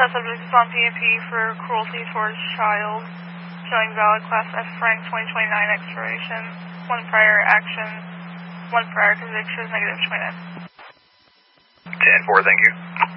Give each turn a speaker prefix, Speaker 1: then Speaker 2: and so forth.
Speaker 1: That subject is on PMP for cruelty towards child, showing valid Class F rank 2029 expiration, 1 prior action, 1 prior conviction, -29.
Speaker 2: 10-4, thank you.